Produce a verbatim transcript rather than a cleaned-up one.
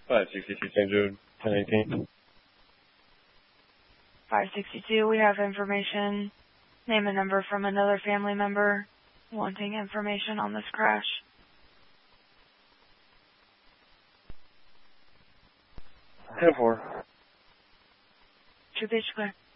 five sixty-two Saint Jude, ten eighteen. five sixty-two, we have information. Name and number from another family member wanting information on this crash. ten four. Two Beach Square.